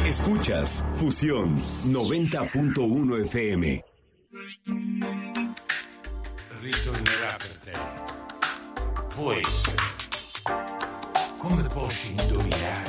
Escuchas Fusión 90.1 FM. Ritornerà per te. Può essere. Come posso indovinare?